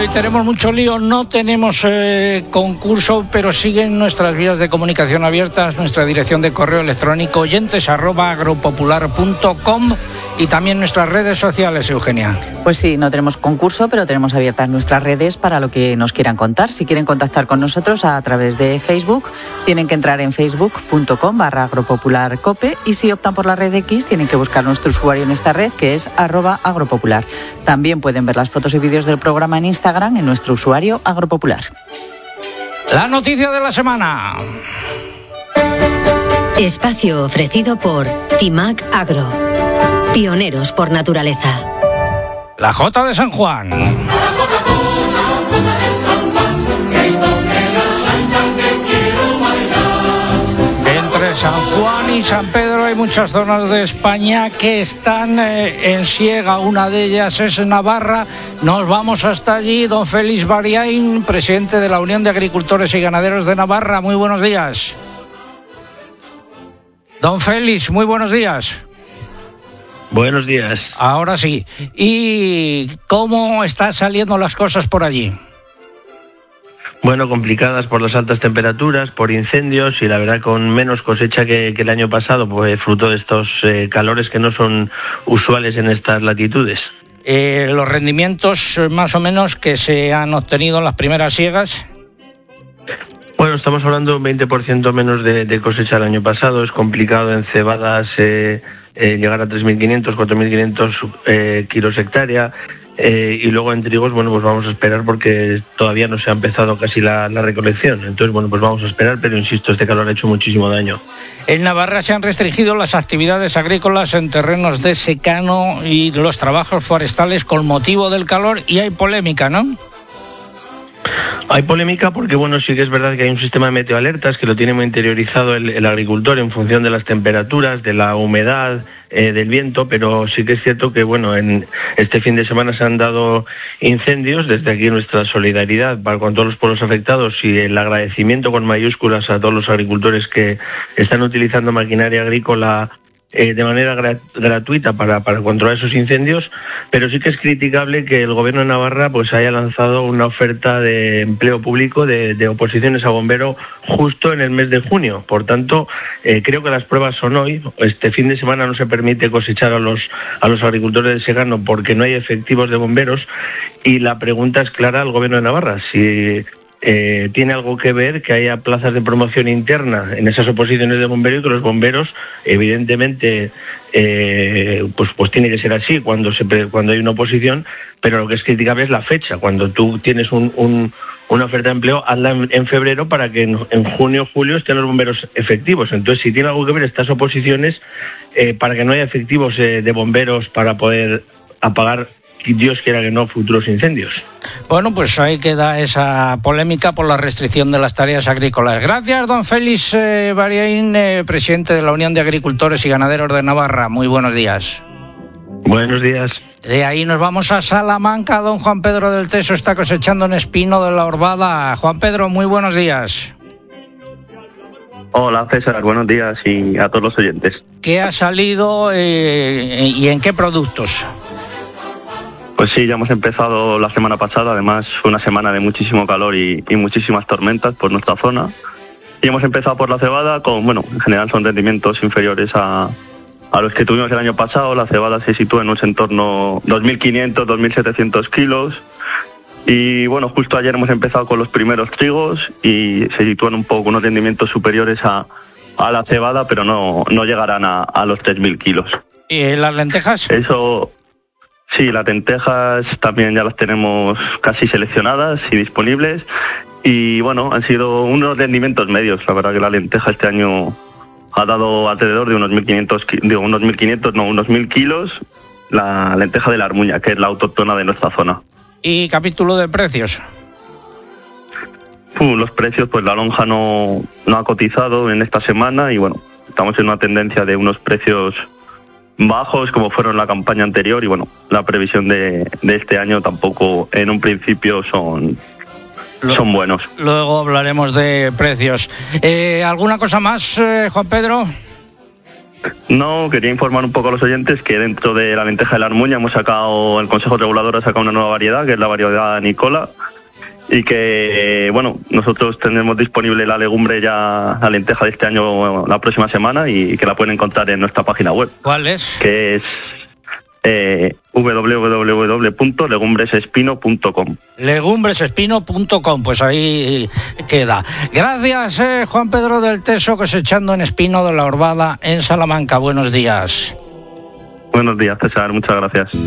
tenemos mucho lío, no tenemos concurso, pero siguen nuestras vías de comunicación abiertas, nuestra dirección de correo electrónico oyentes@agropopular.com y también nuestras redes sociales, Eugenia. Pues sí, no tenemos concurso, pero tenemos abiertas nuestras redes para lo que nos quieran contar. Si quieren contactar con nosotros a través de Facebook, tienen que entrar en facebook.com/agropopularcope, y si optan por la red X, tienen que buscar nuestro usuario en esta red, que es @agropopular. También pueden ver las fotos y vídeos del programa en Instagram en nuestro usuario agropopular. La noticia de la semana. Espacio ofrecido por Timac Agro. Pioneros por naturaleza. La Jota de San Juan. Entre San Juan y San Pedro hay muchas zonas de España que están en siega. Una de ellas es Navarra. Nos vamos hasta allí. Don Félix Bariain, presidente de la Unión de Agricultores y Ganaderos de Navarra. Muy buenos días. Don Félix, muy buenos días. Buenos días. Ahora sí. ¿Y cómo están saliendo las cosas por allí? Bueno, complicadas por las altas temperaturas, por incendios y la verdad con menos cosecha que el año pasado, pues fruto de estos calores que no son usuales en estas latitudes. Los rendimientos más o menos que se han obtenido en las primeras siegas. Bueno, estamos hablando de un 20% menos de cosecha el año pasado. Es complicado en cebadas llegar a 3.500, 4.500 kilos hectárea. Y luego en trigos, bueno, pues vamos a esperar porque todavía no se ha empezado casi la recolección. Entonces, bueno, pues vamos a esperar, pero insisto, este calor ha hecho muchísimo daño. En Navarra se han restringido las actividades agrícolas en terrenos de secano y los trabajos forestales con motivo del calor, y hay polémica, ¿no? Hay polémica porque, bueno, sí que es verdad que hay un sistema de meteoalertas que lo tiene muy interiorizado el agricultor en función de las temperaturas, de la humedad, del viento, pero sí que es cierto que, bueno, en este fin de semana se han dado incendios. Desde aquí nuestra solidaridad con todos los pueblos afectados y el agradecimiento con mayúsculas a todos los agricultores que están utilizando maquinaria agrícola de manera gratuita para controlar esos incendios, pero sí que es criticable que el gobierno de Navarra pues haya lanzado una oferta de empleo público de oposiciones a bombero justo en el mes de junio. Por tanto, creo que las pruebas son hoy. Este fin de semana no se permite cosechar a los agricultores de secano porque no hay efectivos de bomberos, y la pregunta es clara al gobierno de Navarra: si tiene algo que ver que haya plazas de promoción interna en esas oposiciones de bomberos, y que los bomberos, evidentemente, pues tiene que ser así cuando hay una oposición, pero lo que es criticable es la fecha. Cuando tú tienes una oferta de empleo, hazla en febrero para que en junio o julio estén los bomberos efectivos. Entonces, si tiene algo que ver estas oposiciones, para que no haya efectivos de bomberos para poder apagar, Dios quiera que no, futuros incendios. Bueno, pues ahí queda esa polémica por la restricción de las tareas agrícolas. Gracias, don Félix Bariain, presidente de la Unión de Agricultores y Ganaderos de Navarra. Muy buenos días. Buenos días. De ahí nos vamos a Salamanca. Don Juan Pedro del Teso está cosechando en Espino de la Orbada. Juan Pedro, muy buenos días. Hola César, buenos días y a todos los oyentes. ¿Qué ha salido y en qué productos? Pues sí, ya hemos empezado la semana pasada. Además fue una semana de muchísimo calor y muchísimas tormentas por nuestra zona. Y hemos empezado por la cebada con, bueno, en general son rendimientos inferiores a los que tuvimos el año pasado. La cebada se sitúa en un entorno 2.500, 2.700 kilos. Y bueno, justo ayer hemos empezado con los primeros trigos y se sitúan un poco unos rendimientos superiores a la cebada, pero no llegarán a los 3.000 kilos. ¿Y las lentejas? Eso... Sí, las lentejas también ya las tenemos casi seleccionadas y disponibles, y bueno, han sido unos rendimientos medios. La verdad que la lenteja este año ha dado alrededor de unos 1.000 kilos, la lenteja de la Armuña, que es la autóctona de nuestra zona. ¿Y capítulo de precios? Los precios, pues la lonja no ha cotizado en esta semana y bueno, estamos en una tendencia de unos precios bajos como fueron la campaña anterior, y bueno, la previsión de este año tampoco en un principio son buenos. Luego hablaremos de precios. ¿Alguna cosa más, Juan Pedro? No, quería informar un poco a los oyentes que dentro de la lenteja de la Armuña el Consejo Regulador ha sacado una nueva variedad, que es la variedad Nicola, y que, nosotros tenemos disponible la legumbre ya, la lenteja de este año, la próxima semana, y que la pueden encontrar en nuestra página web. ¿Cuál es? Que es www.legumbresespino.com. Legumbresespino.com, pues ahí queda. Gracias, Juan Pedro del Teso, cosechando en Espino de la Orbada, en Salamanca. Buenos días. Buenos días, César, muchas gracias.